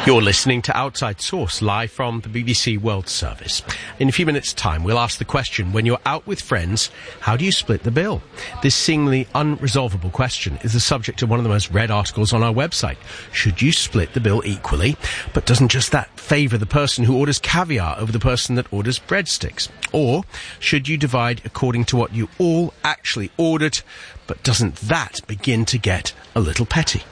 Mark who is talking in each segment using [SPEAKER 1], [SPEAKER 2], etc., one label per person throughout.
[SPEAKER 1] You're listening to Outside Source, live from the BBC World Service. In a few minutes' time, we'll ask the question, when you're out with friends, how do you split the bill? This seemingly unresolvable question is the subject of one of the most read articles on our website. Should you split the bill equally? But doesn't just that favour the person who orders caviar over the person that orders breadsticks? Or should you divide according to what you all actually ordered? But doesn't that begin to get a little petty?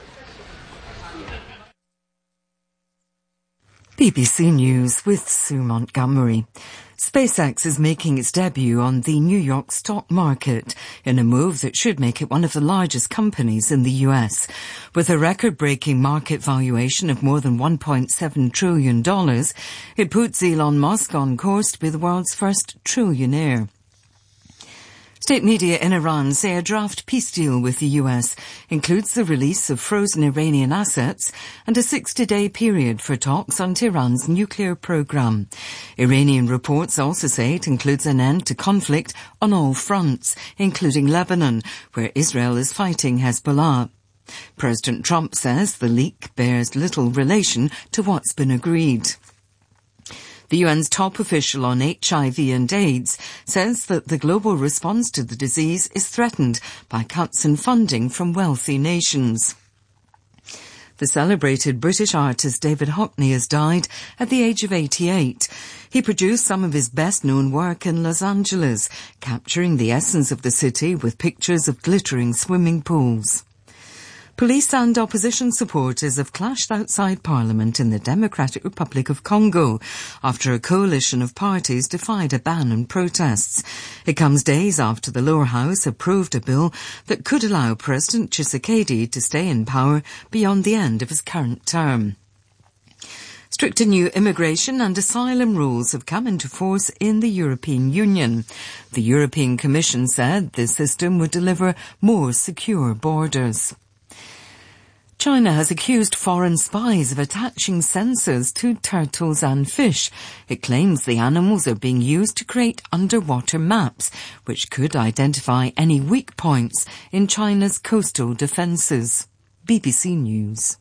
[SPEAKER 2] BBC News with Sue Montgomery. SpaceX is making its debut on the New York stock market in a move that should make it one of the largest companies in the US. With a record-breaking market valuation of more than $1.7 trillion, it puts Elon Musk on course to be the world's first trillionaire. State media in Iran say a draft peace deal with the US includes the release of frozen Iranian assets and a 60-day period for talks on Tehran's nuclear program. Iranian reports also say it includes an end to conflict on all fronts, including Lebanon, where Israel is fighting Hezbollah. President Trump says the leak bears little relation to what's been agreed. The UN's top official on HIV and AIDS says that the global response to the disease is threatened by cuts in funding from wealthy nations. The celebrated British artist David Hockney has died at the age of 88. He produced some of his best-known work in Los Angeles, capturing the essence of the city with pictures of glittering swimming pools. Police and opposition supporters have clashed outside Parliament in the Democratic Republic of Congo after a coalition of parties defied a ban on protests. It comes days after the lower house approved a bill that could allow President Tshisekedi to stay in power beyond the end of his current term. Stricter new immigration and asylum rules have come into force in the European Union. The European Commission said this system would deliver more secure borders. China has accused foreign spies of attaching sensors to turtles and fish. It claims the animals are being used to create underwater maps, which could identify any weak points in China's coastal defences. BBC News.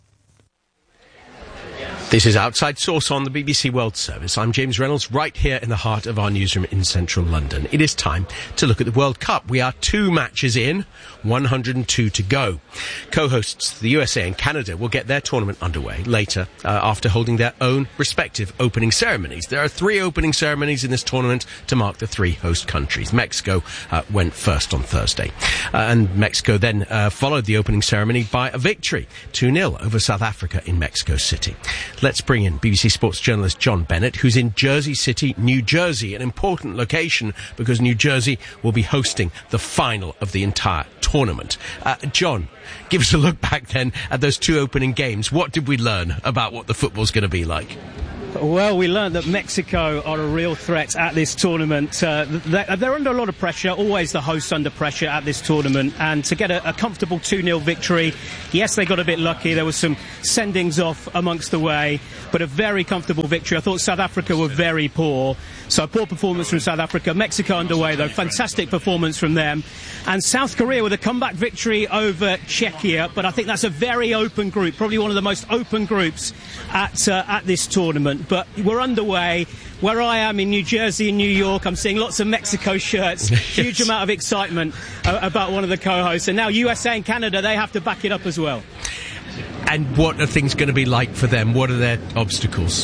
[SPEAKER 1] This is Outside Source on the BBC World Service. I'm James Reynolds, right here in the heart of our newsroom in central London. It is time to look at the World Cup. We are 2 matches in, 102 to go. Co-hosts, the USA and Canada, will get their tournament underway later after holding their own respective opening ceremonies. There are 3 opening ceremonies in this tournament to mark the 3 host countries. Mexico went first on Thursday. And Mexico then followed the opening ceremony by a victory, 2-0 over South Africa in Mexico City. Let's bring in BBC Sports journalist John Bennett, who's in Jersey City, New Jersey, an important location because New Jersey will be hosting the final of the entire tournament. John, give us a look back then at those 2 opening games. What did we learn about what the football's going to be like?
[SPEAKER 3] Well, we learned that Mexico are a real threat at this tournament. They're under a lot of pressure, always the hosts under pressure at this tournament. And to get a comfortable 2-0 victory, yes, they got a bit lucky. There was some sendings off amongst the way, but a very comfortable victory. I thought South Africa were very poor. So a poor performance from South Africa. Mexico underway, though. Fantastic performance from them. And South Korea with a comeback victory over Czechia. But I think that's a very open group, probably one of the most open groups at this tournament. But we're underway. Where I am in New Jersey and New York, I'm seeing lots of Mexico shirts. Yes. Huge amount of excitement about one of the co-hosts. And now USA and Canada, they have to back it up as well.
[SPEAKER 1] And what are things going to be like for them? What are their obstacles?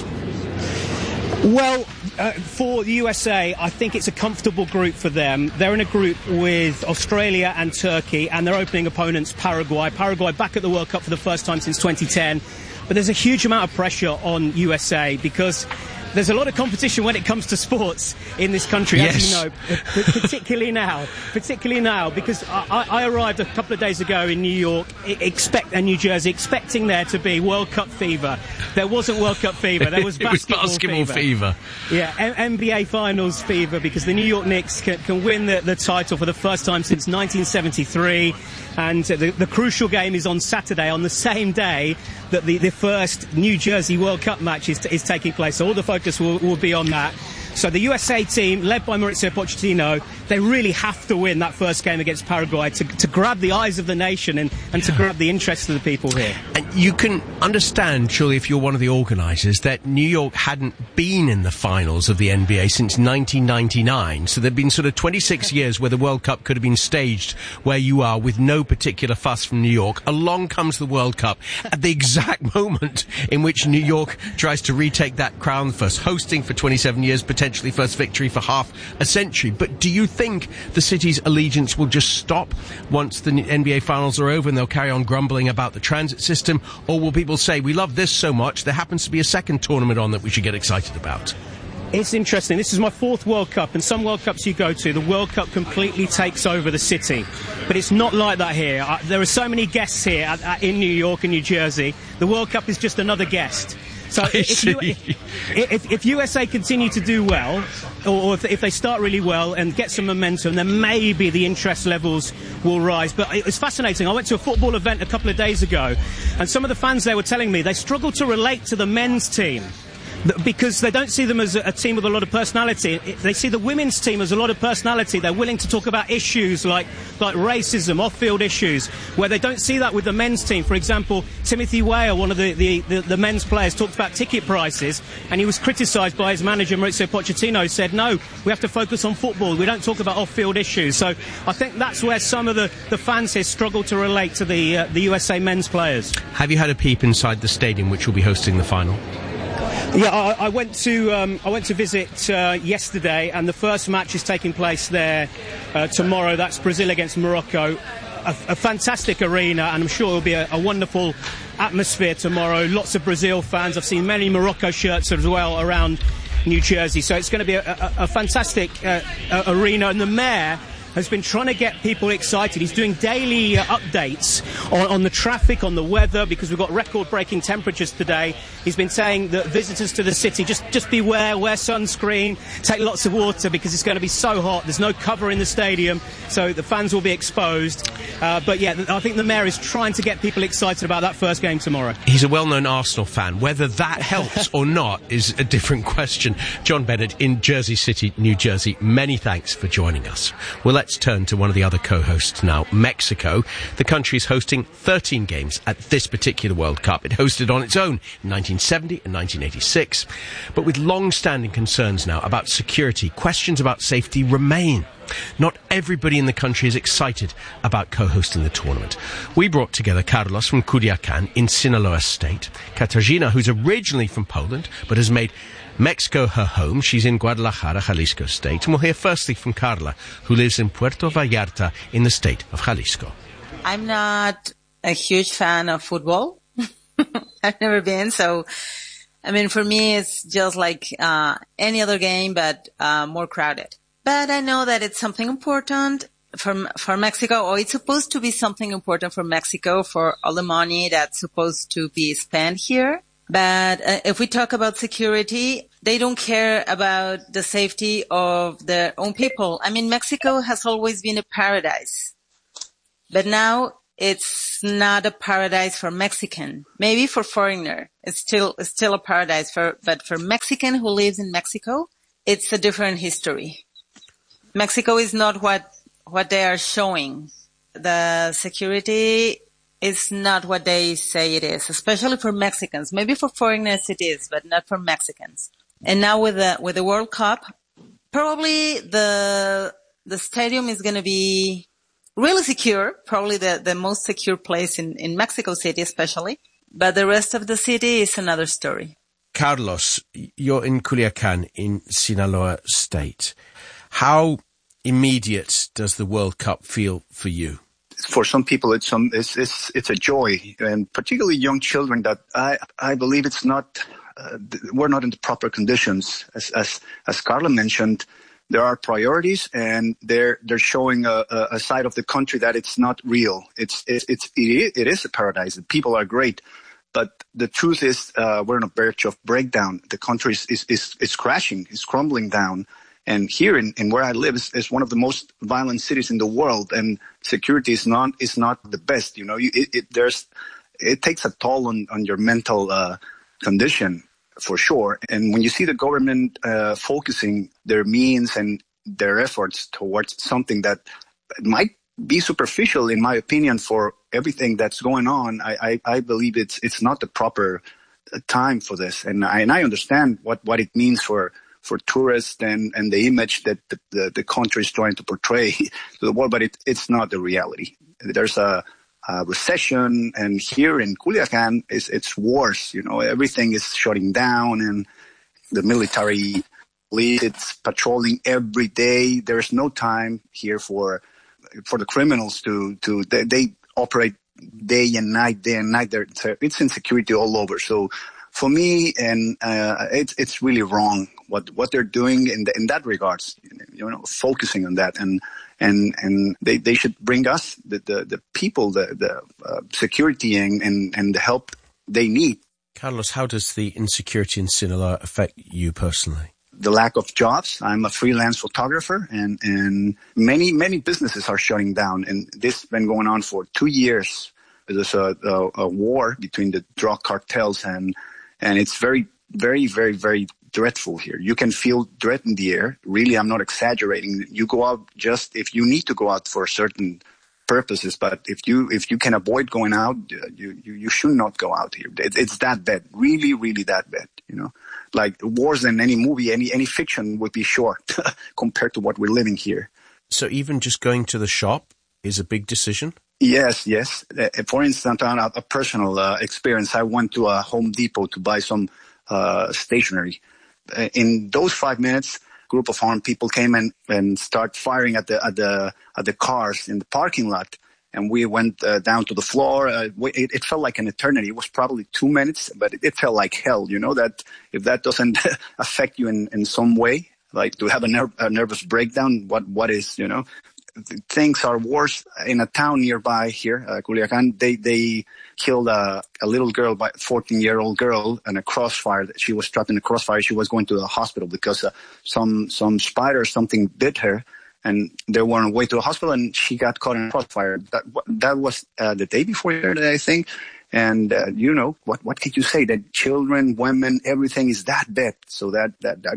[SPEAKER 3] Well, for the USA, I think it's a comfortable group for them. They're in a group with Australia and Turkey, and their opening opponents, Paraguay. Paraguay back at the World Cup for the first time since 2010. But there's a huge amount of pressure on USA because there's a lot of competition when it comes to sports in this country,
[SPEAKER 1] yes.
[SPEAKER 3] As you know, particularly now, because I arrived a couple of days ago in New York, and New Jersey, expecting there to be World Cup fever. There wasn't World Cup fever, there was basketball fever. Yeah, NBA Finals fever, because the New York Knicks can win the title for the first time since 1973, and the crucial game is on Saturday, on the same day that the first New Jersey World Cup match is taking place. So all the focus will be on that. So the USA team, led by Mauricio Pochettino, they really have to win that first game against Paraguay to grab the eyes of the nation and to grab the interest of the people here.
[SPEAKER 1] And you can understand, surely, if you're one of the organisers, that New York hadn't been in the finals of the NBA since 1999. So there'd been sort of 26 years where the World Cup could have been staged where you are with no particular fuss from New York. Along comes the World Cup at the exact moment in which New York tries to retake that crown, first hosting for 27 years, potentially first victory for half a century. But do you think the city's allegiance will just stop once the NBA finals are over and they'll carry on grumbling about the transit system? Or will people say, we love this so much, there happens to be a second tournament on that we should get excited about?
[SPEAKER 3] It's interesting. This is my fourth World Cup, and some World Cups you go to, the World Cup completely takes over the city. But it's not like that here. There are so many guests here in New York and New Jersey. The World Cup is just another guest. So if USA continue to do well, or if they start really well and get some momentum, then maybe the interest levels will rise. But it was fascinating. I went to a football event a couple of days ago, and some of the fans there were telling me they struggle to relate to the men's team, because they don't see them as a team with a lot of personality. They see the women's team as a lot of personality. They're willing to talk about issues like racism, off-field issues, where they don't see that with the men's team. For example, Timothy Weah, one of the men's players, talked about ticket prices, and he was criticised by his manager, Mauricio Pochettino, who said, no, we have to focus on football. We don't talk about off-field issues. So I think that's where some of the fans here struggle to relate to the USA men's players.
[SPEAKER 1] Have you had a peep inside the stadium which will be hosting the final?
[SPEAKER 3] Yeah, I went to visit yesterday, and the first match is taking place there tomorrow. That's Brazil against Morocco. A fantastic arena, and I'm sure it'll be a wonderful atmosphere tomorrow. Lots of Brazil fans. I've seen many Morocco shirts as well around New Jersey. So it's going to be a fantastic arena, and the mayor has been trying to get people excited. He's doing daily updates on the traffic, on the weather, because we've got record-breaking temperatures today. He's been saying that visitors to the city, just beware, wear sunscreen, take lots of water, because it's going to be so hot. There's no cover in the stadium, so the fans will be exposed. But yeah, I think the mayor is trying to get people excited about that first game tomorrow.
[SPEAKER 1] He's a well-known Arsenal fan. Whether that helps or not is a different question. John Bennett in Jersey City, New Jersey, many thanks for joining us. Well, let's turn to one of the other co-hosts now, Mexico. The country is hosting 13 games at this particular World Cup. It hosted on its own in 1970 and 1986. But with long-standing concerns now about security, questions about safety remain. Not everybody in the country is excited about co-hosting the tournament. We brought together Carlos from Culiacan in Sinaloa State, Katarzyna, who's originally from Poland but has made Mexico her home. She's in Guadalajara, Jalisco State. And we'll hear firstly from Carla, who lives in Puerto Vallarta in the state of Jalisco.
[SPEAKER 4] I'm not a huge fan of football. I've never been, so I mean, for me, it's just like any other game, but more crowded. But I know that it's something important for Mexico, or it's supposed to be something important for Mexico for all the money that's supposed to be spent here. But if we talk about security, they don't care about the safety of their own people. I mean, Mexico has always been a paradise, but now it's not a paradise for Mexican. Maybe for foreigner, it's still a paradise. But for Mexican who lives in Mexico, it's a different history. Mexico is not what they are showing. The security is not what they say it is, especially for Mexicans. Maybe for foreigners it is, but not for Mexicans. And now with the World Cup, probably the stadium is going to be really secure, probably the most secure place in Mexico City especially. But the rest of the city is another story.
[SPEAKER 1] Carlos, you're in Culiacan in Sinaloa State. How immediate does the World Cup feel for you?
[SPEAKER 5] For some people, it's a joy, and particularly young children. That I believe it's not. We're not in the proper conditions, as Carla mentioned. There are priorities, and they're showing a side of the country that it's not real. It is a paradise. The people are great, but the truth is we're on a verge of breakdown. The country is crashing, is crumbling down. And here in where I live is one of the most violent cities in the world, and security is not the best. You know, it takes a toll on your mental condition for sure. And when you see the government focusing their means and their efforts towards something that might be superficial, in my opinion, for everything that's going on. I believe it's not the proper time for this, and I understand what it means for tourists and the image that the country is trying to portray to the world, but it's not the reality. There's a recession, and here in Culiacan, it's worse. You know, everything is shutting down, and the military police, it's patrolling every day. There's no time here for the criminals they operate day and night. It's insecurity all over. So for me, and it's really wrong what they're doing in that regards. You know, focusing on that, and they should bring us the people the security and the help they need.
[SPEAKER 1] Carlos, how does the insecurity in Sinaloa affect you personally?
[SPEAKER 5] The lack of jobs. I'm a freelance photographer, and many businesses are shutting down, and this has been going on for 2 years. There's a war between the drug cartels, and it's very, very, very, very dreadful here. You can feel dread in the air. Really, I'm not exaggerating. You go out just if you need to go out for certain purposes, but if you can avoid going out, you should not go out here. It's that bad, really, really that bad. You know, like wars in any movie, any fiction would be short compared to what we're living here.
[SPEAKER 1] So even just going to the shop is a big decision?
[SPEAKER 5] Yes. For instance, on a personal experience, I went to a Home Depot to buy some stationery. In those 5 minutes, a group of armed people came in and start firing at the cars in the parking lot. And we went down to the floor. It felt like an eternity. It was probably 2 minutes, but it felt like hell. You know, that if that doesn't affect you in some way, like to have a nervous breakdown, what is, you know? Things are worse in a town nearby here, Culiacan. They killed a little girl, 14-year-old girl, in a crossfire. She was trapped in a crossfire. She was going to the hospital because some spider or something bit her, and they were on the way to the hospital, and she got caught in a crossfire. That was the day before yesterday, I think. And you know, what can you say? That children, women, everything is that bad. So that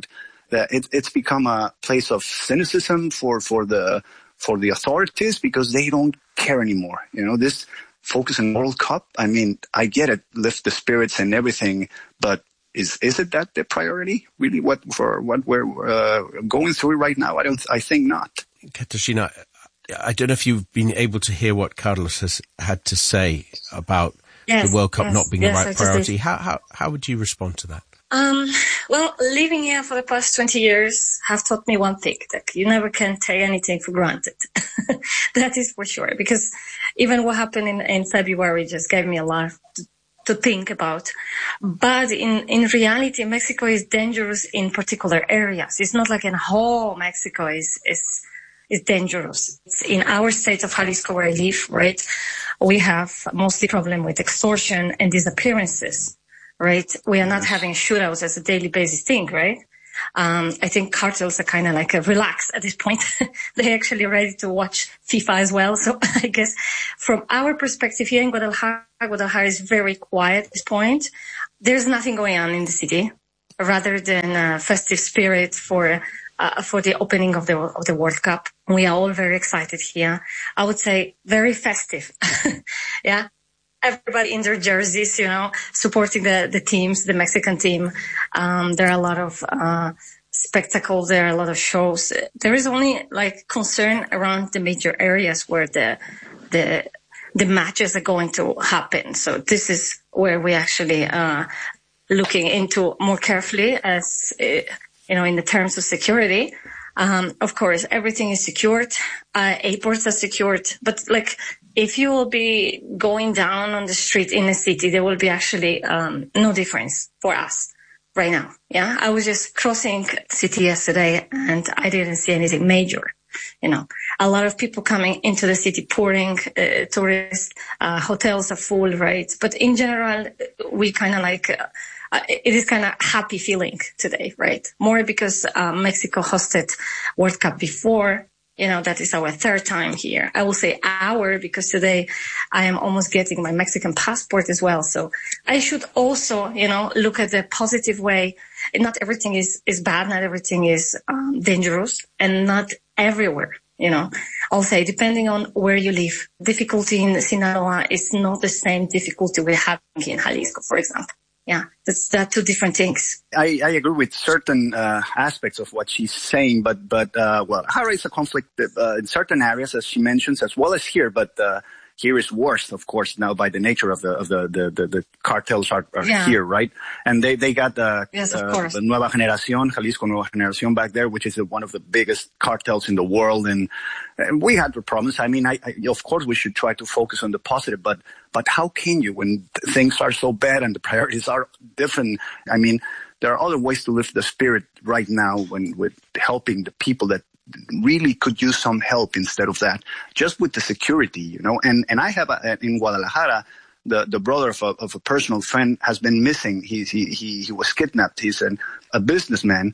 [SPEAKER 5] it's become a place of cynicism for the authorities, because they don't care anymore. You know, this focus on World Cup, I mean, I get it, lift the spirits and everything, but is it that the priority? Really, what we're going through right now? I think not.
[SPEAKER 1] Katarzyna, I don't know if you've been able to hear what Carlos has had to say about the World Cup not being the right priority. How would you respond to that?
[SPEAKER 6] Well, living here for the past 20 years have taught me one thing, that you never can take anything for granted. That is for sure, because even what happened in February just gave me a lot to think about. But in reality, Mexico is dangerous in particular areas. It's not like in whole Mexico is dangerous. It's in our state of Jalisco, where I live, right? We have mostly problem with extortion and disappearances. Right? We are not having shootouts as a daily basis thing, right? I think cartels are kind of like relaxed at this point. They're actually ready to watch FIFA as well. So I guess from our perspective here in Guadalajara is very quiet at this point. There's nothing going on in the city rather than festive spirit for the opening of the World Cup. We are all very excited here. I would say very festive. Yeah. Everybody in their jerseys, you know, supporting the teams, the Mexican team. There are a lot of spectacles. There are a lot of shows. There is only like concern around the major areas where the matches are going to happen. So this is where we actually looking into more carefully, as you know, in the terms of security. Of course, everything is secured. Airports are secured, but like, if you will be going down on the street in the city, there will be actually no difference for us right now. Yeah, I was just crossing the city yesterday, and I didn't see anything major. You know, a lot of people coming into the city, pouring tourists. Hotels are full, right? But in general, we kind of like it is kind of happy feeling today, right? More because Mexico hosted World Cup before. That is our third time here. I will say our because today I am almost getting my Mexican passport as well. So I should also, look at the positive way. Not everything is bad. Not everything is dangerous, and not everywhere. I'll say depending on where you live. Difficulty in Sinaloa is not the same difficulty we're having in Jalisco, for example. Yeah, that's two different things.
[SPEAKER 5] I agree with certain aspects of what she's saying, but Jara is a conflict in certain areas, as she mentions, as well as here. But here is worse, of course, now by the nature of the cartels are here, right? And they got the Nueva Generación, Jalisco Nueva Generación back there, which is one of the biggest cartels in the world. And we had the problems. I mean, of course, we should try to focus on the positive, but how can you when things are so bad and the priorities are different? I mean, there are other ways to lift the spirit right now with helping the people that really could use some help instead of that, just with the security, And I have in Guadalajara, the brother of a personal friend has been missing. He was kidnapped. He's a businessman,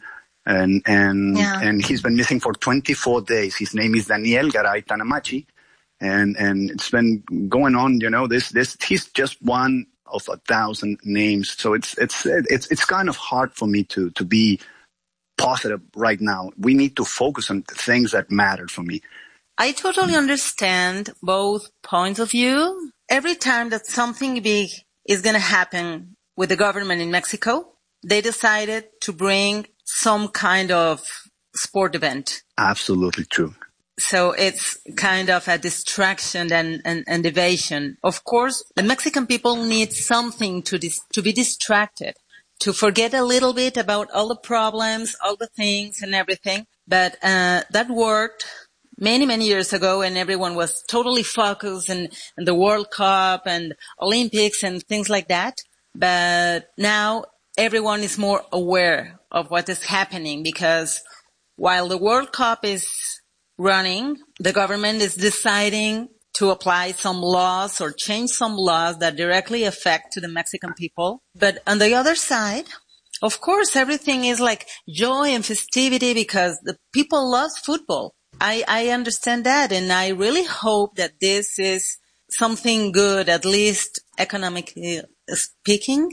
[SPEAKER 5] and he's been missing for 24 days. His name is Daniel Garay Tanamachi, and it's been going on. He's just one of 1,000 names. So it's kind of hard for me to be positive right now. We need to focus on things that matter for me.
[SPEAKER 4] I totally understand both points of view. Every time that something big is going to happen with the government in Mexico, they decided to bring some kind of sport event.
[SPEAKER 5] Absolutely true.
[SPEAKER 4] So it's kind of a distraction and evasion. Of course, the Mexican people need something to be distracted, to forget a little bit about all the problems, all the things and everything. But that worked many, many years ago, and everyone was totally focused on the World Cup and Olympics and things like that. But now everyone is more aware of what is happening, because while the World Cup is running, the government is deciding to apply some laws or change some laws that directly affect to the Mexican people. But on the other side, of course, everything is like joy and festivity because the people love football. I understand that, and I really hope that this is something good, at least economically speaking.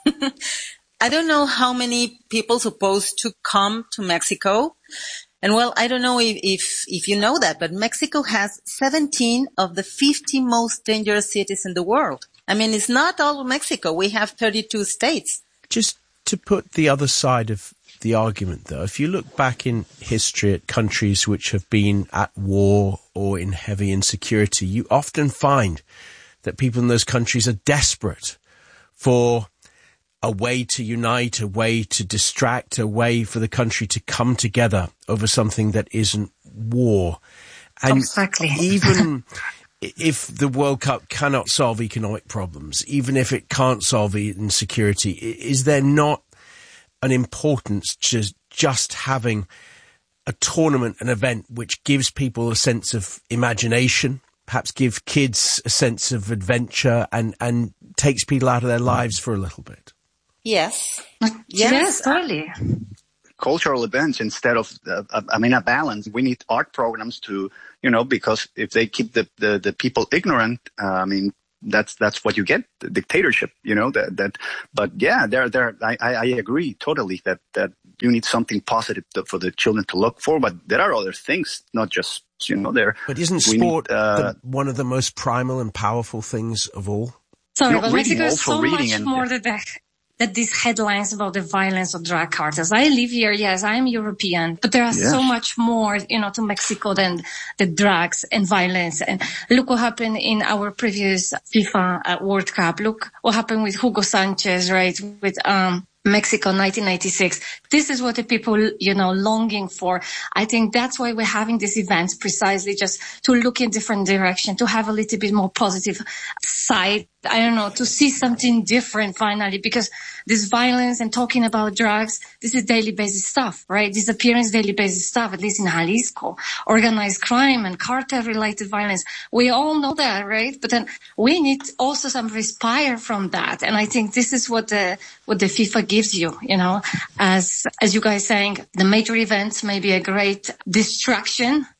[SPEAKER 4] I don't know how many people supposed to come to Mexico. And well, I don't know if you know that, but Mexico has 17 of the 50 most dangerous cities in the world. I mean, it's not all Mexico. We have 32 states.
[SPEAKER 1] Just to put the other side of the argument, though, if you look back in history at countries which have been at war or in heavy insecurity, you often find that people in those countries are desperate for a way to unite, a way to distract, a way for the country to come together over something that isn't war. And
[SPEAKER 6] exactly.
[SPEAKER 1] Even if the World Cup cannot solve economic problems, even if it can't solve insecurity, is there not an importance to just having a tournament, an event which gives people a sense of imagination, perhaps give kids a sense of adventure and takes people out of their lives for a little bit?
[SPEAKER 4] Yes.
[SPEAKER 6] Yes, totally.
[SPEAKER 5] Cultural events instead of, a balance. We need art programs to, because if they keep the people ignorant, that's what you get, the dictatorship, but yeah, I agree totally that you need something positive for the children to look for, but there are other things, not just, there.
[SPEAKER 1] But isn't sport one of the most primal and powerful things of all?
[SPEAKER 6] Sorry, but Mexico is so much more than that these headlines about the violence of drug cartels. I live here, yes, I'm European, but there are so much more, to Mexico than the drugs and violence. And look what happened in our previous FIFA World Cup. Look what happened with Hugo Sanchez, right? With, Mexico 1996. This is what the people, longing for. I think that's why we're having these events, precisely just to look in different direction, to have a little bit more positive side. I don't know, to see something different finally, because this violence and talking about drugs, this is daily basis stuff, right? Disappearance, daily basis stuff, at least in Jalisco. Organized crime and cartel related violence. We all know that, right? But then we need also some respite from that. And I think this is what the FIFA gives you, as you guys saying, the major events may be a great distraction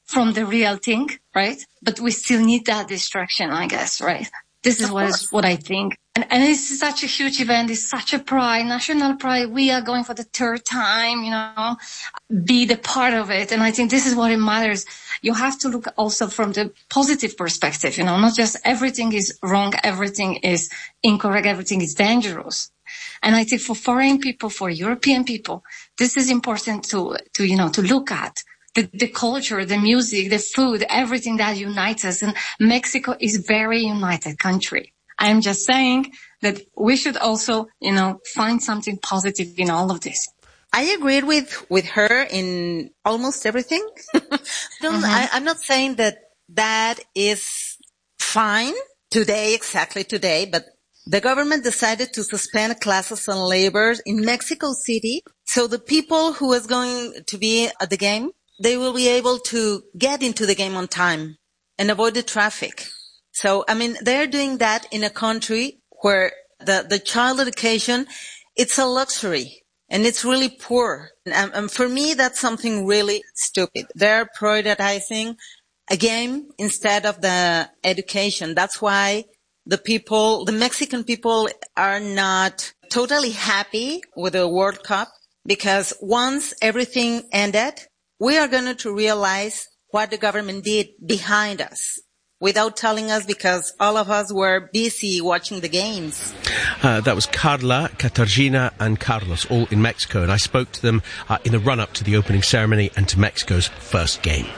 [SPEAKER 6] from the real thing, right? But we still need that distraction, I guess, right? This is what I think. And it's such a huge event. It's such a pride, national pride. We are going for the third time, be the part of it. And I think this is what it matters. You have to look also from the positive perspective, not just everything is wrong, everything is incorrect, everything is dangerous. And I think for foreign people, for European people, this is important to look at. The culture, the music, the food, everything that unites us. And Mexico is a very united country. I'm just saying that we should also, find something positive in all of this.
[SPEAKER 4] I agreed with her in almost everything. I'm not saying that is fine exactly today, but the government decided to suspend classes and labor in Mexico City. So the people who is going to be at the game, they will be able to get into the game on time and avoid the traffic. So, they're doing that in a country where the child education, it's a luxury and it's really poor. And for me, that's something really stupid. They're prioritizing a game instead of the education. That's why the Mexican people are not totally happy with the World Cup, because once everything ended, we are going to realize what the government did behind us without telling us, because all of us were busy watching the games.
[SPEAKER 1] That was Carla, Katarzyna and Carlos, all in Mexico, and I spoke to them in the run-up to the opening ceremony and to Mexico's first game.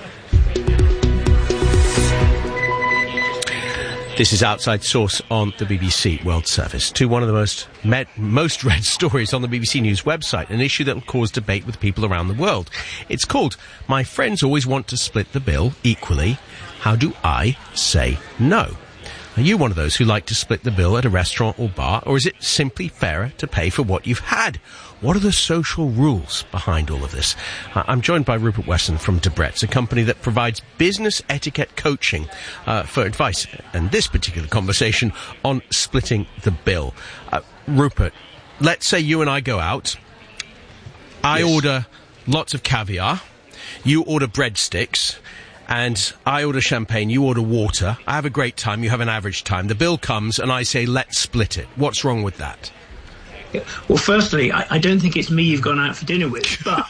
[SPEAKER 1] This is Outside Source on the BBC World Service. To one of the most read stories on the BBC News website, an issue that will cause debate with people around the world. It's called, "My Friends Always Want to Split the Bill Equally. How do I say no?" Are you one of those who like to split the bill at a restaurant or bar, or is it simply fairer to pay for what you've had? What are the social rules behind all of this? I'm joined by Rupert Wesson from Debrett's, a company that provides business etiquette coaching for advice, and this particular conversation on splitting the bill. Rupert, let's say you and I go out. I order lots of caviar. You order breadsticks. And I order champagne, you order water. I have a great time, you have an average time. The bill comes and I say, let's split it. What's wrong with that?
[SPEAKER 7] Well, firstly, I don't think it's me you've gone out for dinner with, but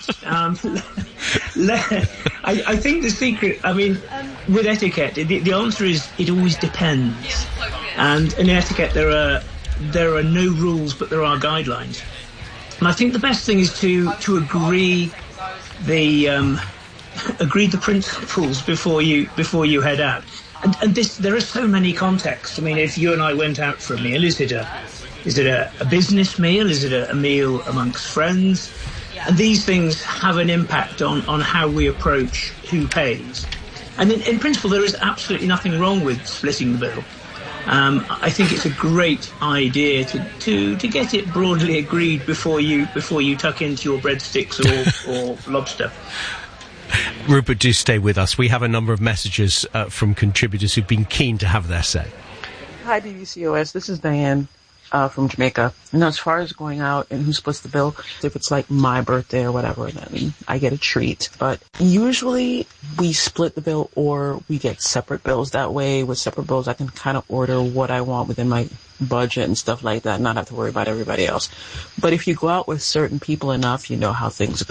[SPEAKER 7] I think the secret, with etiquette, the answer is it always depends. And in etiquette, there are no rules, but there are guidelines. And I think the best thing is to agree the principles before you head out. And there are so many contexts. If you and I went out for a meal, is it a business meal? Is it a meal amongst friends? And these things have an impact on how we approach who pays. And in principle, there is absolutely nothing wrong with splitting the bill. I think it's a great idea to get it broadly agreed before you tuck into your breadsticks or lobster.
[SPEAKER 1] Rupert, do stay with us. We have a number of messages from contributors who've been keen to have their say.
[SPEAKER 8] Hi, BBCOS. This is Diane from Jamaica. As far as going out and who splits the bill, if it's like my birthday or whatever, then I get a treat. But usually we split the bill or we get separate bills. That way, with separate bills, I can kind of order what I want within my budget and stuff like that, not have to worry about everybody else. But if you go out with certain people enough, you know how things go.